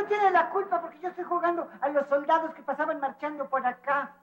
no tiene la culpa porque yo estoy jugando a los soldados que pasaban marchando por acá.